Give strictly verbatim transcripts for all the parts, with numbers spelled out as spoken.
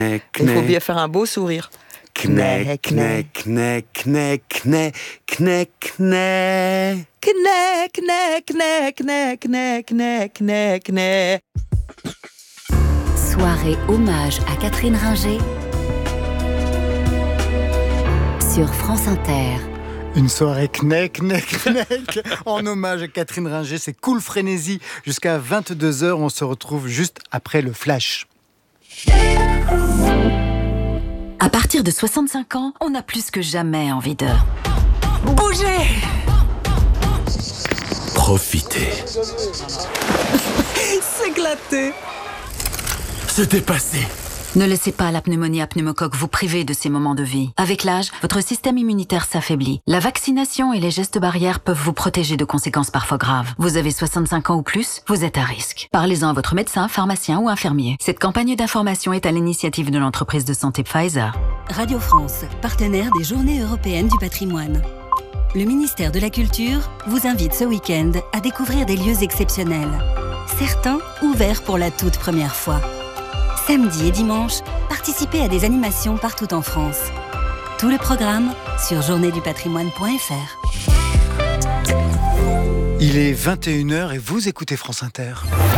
Il faut bien faire un beau sourire. Kné, kné, kné, kné, kné, kné, kné. Kné, kné, kné, kné, kné, kné, kné, kné. Soirée hommage à Catherine Ringer sur France Inter. Une soirée knek, knek, knek en hommage à Catherine Ringer. C'est Cool Frénésie jusqu'à vingt-deux heures. On se retrouve juste après le flash. À partir de soixante-cinq ans, on a plus que jamais envie de bouger. Profitez. S'éclater. Se dépasser. Ne laissez pas la pneumonie à pneumocoque vous priver de ces moments de vie. Avec l'âge, votre système immunitaire s'affaiblit. La vaccination et les gestes barrières peuvent vous protéger de conséquences parfois graves. Vous avez soixante-cinq ans ou plus, vous êtes à risque. Parlez-en à votre médecin, pharmacien ou infirmier. Cette campagne d'information est à l'initiative de l'entreprise de santé Pfizer. Radio France, partenaire des Journées européennes du patrimoine. Le ministère de la Culture vous invite ce week-end à découvrir des lieux exceptionnels. Certains ouverts pour la toute première fois. Samedi et dimanche, participez à des animations partout en France. Tout le programme sur journée du patrimoine point f r. Il est vingt et une heures et vous écoutez France Inter.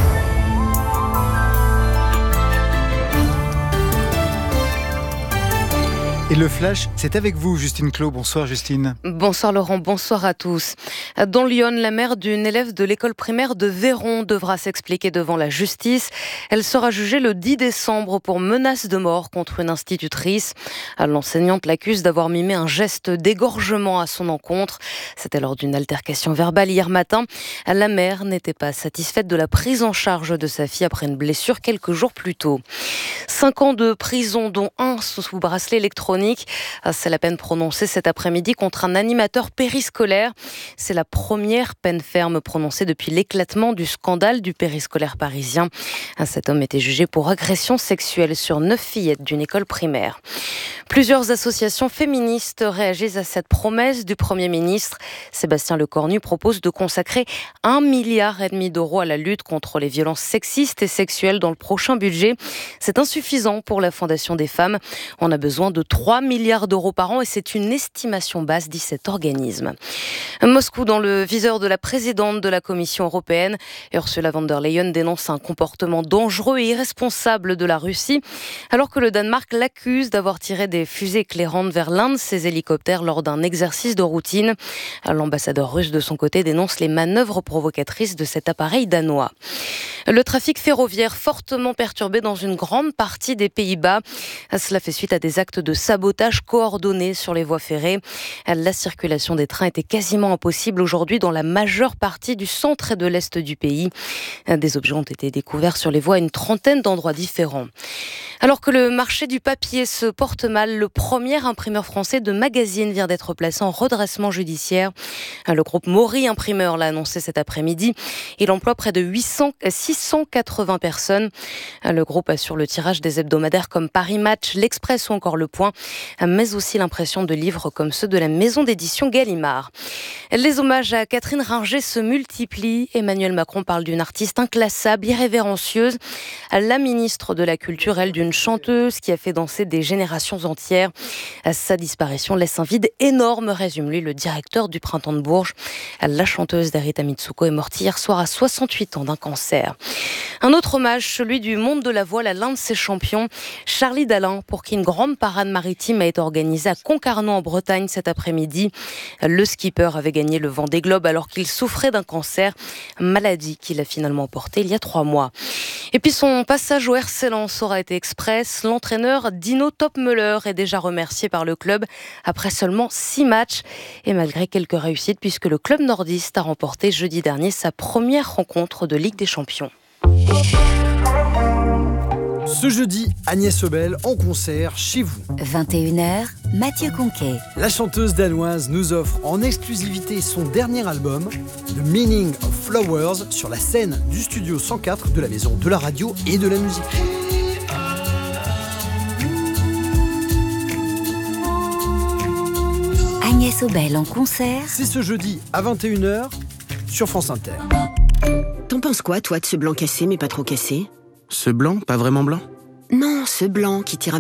Et le flash, c'est avec vous, Justine Clos. Bonsoir, Justine. Bonsoir, Laurent. Bonsoir à tous. Dans Lyon, la mère d'une élève de l'école primaire de Véron devra s'expliquer devant la justice. Elle sera jugée le dix décembre pour menace de mort contre une institutrice. L'enseignante l'accuse d'avoir mimé un geste d'égorgement à son encontre. C'était lors d'une altercation verbale hier matin. La mère n'était pas satisfaite de la prise en charge de sa fille après une blessure quelques jours plus tôt. Cinq ans de prison, dont un sous bracelet électronique. C'est la peine prononcée cet après-midi contre un animateur périscolaire. C'est la première peine ferme prononcée depuis l'éclatement du scandale du périscolaire parisien. Cet homme était jugé pour agression sexuelle sur neuf fillettes d'une école primaire. Plusieurs associations féministes réagissent à cette promesse du Premier ministre. Sébastien Lecornu propose de consacrer un milliard et demi d'euros à la lutte contre les violences sexistes et sexuelles dans le prochain budget. C'est insuffisant pour la Fondation des femmes. On a besoin de trois milliards d'euros par an et c'est une estimation basse, dit cet organisme. Moscou dans le viseur de la présidente de la Commission européenne. Ursula von der Leyen dénonce un comportement dangereux et irresponsable de la Russie, alors que le Danemark l'accuse d'avoir tiré des fusées éclairantes vers l'un de ses hélicoptères lors d'un exercice de routine. L'ambassadeur russe, de son côté, dénonce les manœuvres provocatrices de cet appareil danois. Le trafic ferroviaire fortement perturbé dans une grande partie des Pays-Bas. Cela fait suite à des actes de sabotage coordonnés sur les voies ferrées. La circulation des trains était quasiment impossible aujourd'hui dans la majeure partie du centre et de l'est du pays. Des objets ont été découverts sur les voies à une trentaine d'endroits différents. Alors que le marché du papier se porte mal, le premier imprimeur français de magazines vient d'être placé en redressement judiciaire. Le groupe Maury Imprimeur l'a annoncé cet après-midi. Il emploie près de huit cents, six cent quatre-vingts personnes. Le groupe assure le tirage des hebdomadaires comme Paris Match, l'Express ou encore Le Point, mais aussi l'impression de livres comme ceux de la maison d'édition Gallimard. Les hommages à Catherine Ringer se multiplient. Emmanuel Macron parle d'une artiste inclassable, irrévérencieuse. La ministre de la Culture, elle, d'une chanteuse qui a fait danser des générations entières. Sa disparition laisse un vide énorme, résume-lui le directeur du Printemps de Bourges. La chanteuse Darita Mitsuko est morte hier soir à soixante-huit ans d'un cancer. Un autre hommage, celui du monde de la voile à l'un de ses champions, Charlie Dalin, pour qui une grande parade maritime a été organisée à Concarneau en Bretagne cet après-midi. Le skipper avait gagné le Vendée Globe alors qu'il souffrait d'un cancer, maladie qu'il a finalement portée il y a trois mois. Et puis son passage au R C Lens aura été express. L'entraîneur Dino Topmöller est déjà remercié par le club après seulement six matchs et malgré quelques réussites puisque le club nordiste a remporté jeudi dernier sa première rencontre de Ligue des Champions. Ce jeudi, Agnès Obel en concert chez vous. vingt et une heures, Mathieu Conquet. La chanteuse danoise nous offre en exclusivité son dernier album, The Meaning of Flowers, sur la scène du studio cent quatre de la Maison de la Radio et de la Musique. Agnès Obel en concert. C'est ce jeudi à vingt et une heures sur France Inter. T'en penses quoi, toi, de ce blanc cassé mais pas trop cassé ? Ce blanc, pas vraiment blanc ? Non, ce blanc qui tire un